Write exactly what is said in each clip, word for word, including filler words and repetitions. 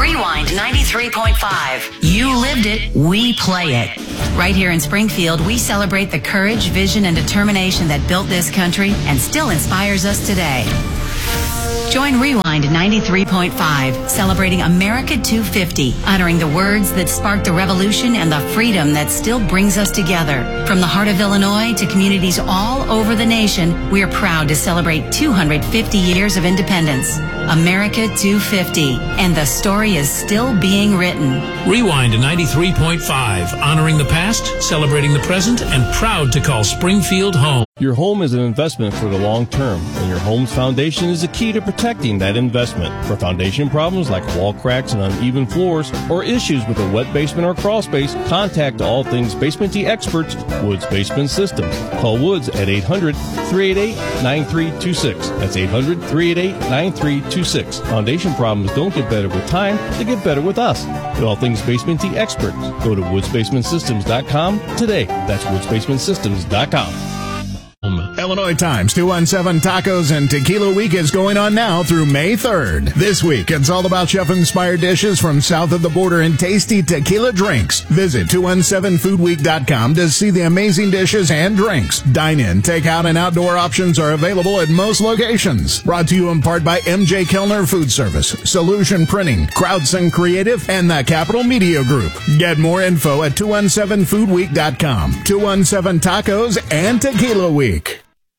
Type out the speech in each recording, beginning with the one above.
Rewind ninety-three point five. You lived it, we play it. Right here in Springfield, we celebrate the courage, vision, and determination that built this country and still inspires us today. Join Rewind ninety-three point five, celebrating America two fifty, honoring the words that sparked the revolution and the freedom that still brings us together. From the heart of Illinois to communities all over the nation, we are proud to celebrate two hundred fifty years of independence. America two fifty, and the story is still being written. Rewind ninety-three point five, honoring the past, celebrating the present, and proud to call Springfield home. Your home is an investment for the long term, and your home's foundation is the key to protecting that investment. For foundation problems like wall cracks and uneven floors, or issues with a wet basement or crawl space, contact All Things Basementy experts, Woods Basement Systems. Call Woods at eight hundred, three eight eight, nine three two six. That's eight hundred, three eight eight, nine three two six. Foundation problems don't get better with time, they get better with us. At All Things Basementy experts. Go to woods basement systems dot com today. That's woods basement systems dot com. Illinois Times two seventeen Tacos and Tequila Week is going on now through May third. This week, it's all about chef-inspired dishes from south of the border and tasty tequila drinks. Visit two seventeen food week dot com to see the amazing dishes and drinks. Dine-in, take-out, and outdoor options are available at most locations. Brought to you in part by M J Kellner Food Service, Solution Printing, Crowdson Creative, and the Capital Media Group. Get more info at two seventeen food week dot com. two seventeen Tacos and Tequila Week.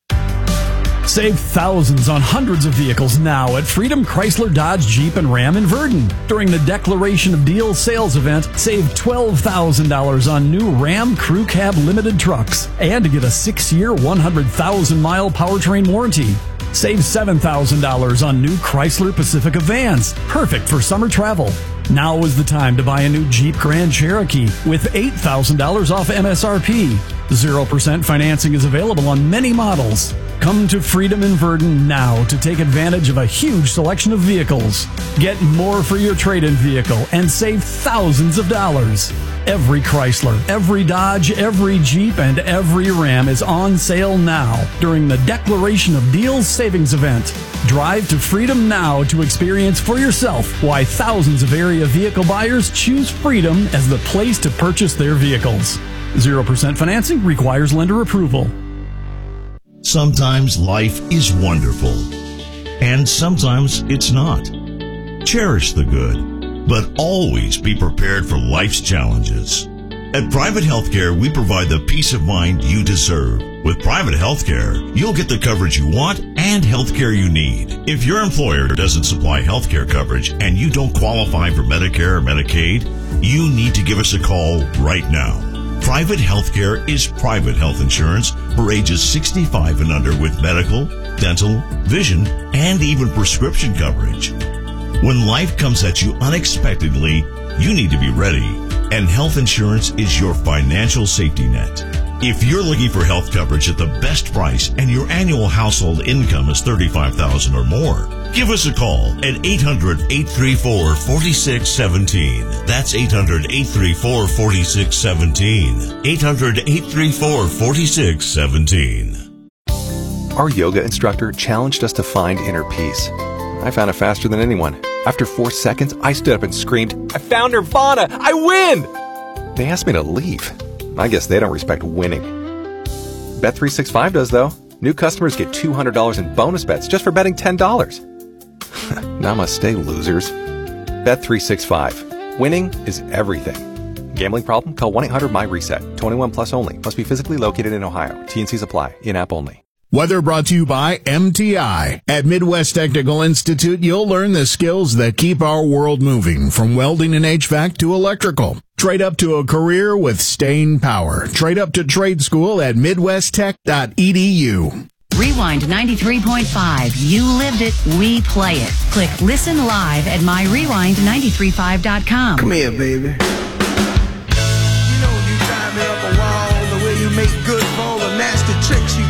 Save thousands on hundreds of vehicles now at Freedom Chrysler Dodge Jeep and Ram in Verdon. During the Declaration of Deals sales event, save twelve thousand dollars on new Ram Crew Cab Limited trucks and get a six-year, one hundred thousand mile powertrain warranty. Save seven thousand dollars on new Chrysler Pacifica vans, perfect for summer travel. Now is the time to buy a new Jeep Grand Cherokee with eight thousand dollars off M S R P. zero percent financing is available on many models. Come to Freedom in Verdon now to take advantage of a huge selection of vehicles. Get more for your trade-in vehicle and save thousands of dollars. Every Chrysler, every Dodge, every Jeep, and every Ram is on sale now during the Declaration of Deals savings event. Drive to Freedom now to experience for yourself why thousands of area vehicle buyers choose Freedom as the place to purchase their vehicles. zero percent financing requires lender approval. Sometimes life is wonderful, and sometimes it's not. Cherish the good, but always be prepared for life's challenges. At Private Healthcare, we provide the peace of mind you deserve. With Private Healthcare, you'll get the coverage you want and healthcare you need. If your employer doesn't supply healthcare coverage and you don't qualify for Medicare or Medicaid, you need to give us a call right now. Private Healthcare is private health insurance for ages sixty-five and under with medical, dental, vision, and even prescription coverage. When life comes at you unexpectedly, you need to be ready, and health insurance is your financial safety net. If you're looking for health coverage at the best price and your annual household income is thirty-five thousand dollars or more, give us a call at eight hundred, eight three four, four six one seven. That's eight hundred, eight three four, four six one seven. eight hundred, eight three four, four six one seven. Our yoga instructor challenged us to find inner peace. I found it faster than anyone. After four seconds, I stood up and screamed, "I found Nirvana! I win!" They asked me to leave. I guess they don't respect winning. Bet three sixty-five does, though. New customers get two hundred dollars in bonus bets just for betting ten dollars. Namaste, losers. Bet three sixty-five. Winning is everything. Gambling problem? Call one eight hundred my reset. twenty-one plus only. Must be physically located in Ohio. T N Cs apply. In-app only. Weather brought to you by M T I. At Midwest Technical Institute, you'll learn the skills that keep our world moving, from welding and H V A C to electrical. Trade up to a career with staying power. Trade up to trade school at midwest tech dot e d u. Rewind ninety-three point five. You lived it, we play it. Click Listen Live at my rewind nine three five dot com. Come here, baby. You know you drive me up a wall, the way you make good for all the nasty tricks you